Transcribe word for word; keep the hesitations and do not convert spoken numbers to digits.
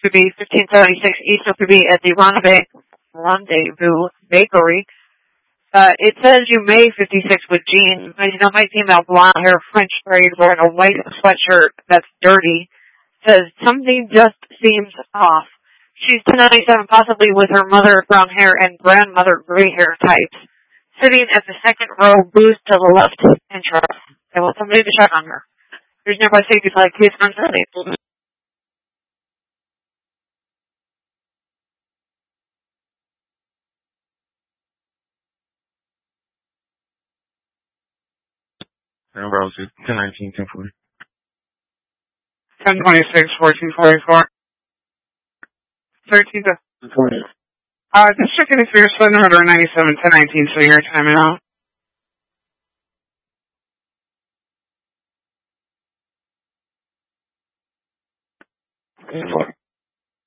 to be fifteen seventy-six East Oakby at the Rendezvous, Rendezvous Bakery. Uh, it says you May fifty-six with jeans. You know, my female blonde hair, French braid, wearing a white sweatshirt that's dirty. Says something just seems off. She's ten ninety-seven, possibly with her mother brown hair and grandmother gray hair types. Sitting at the second row, booth to the left entrance. I want somebody to check on her. There's nearby safety flag, case unsafe. Number is ten nineteen, ten forty. ten twenty-six, fourteen forty-four. thirteen to forty. Uh, District Interference, seven ninety-seven, ten nineteen, so you're timing out. ten forty.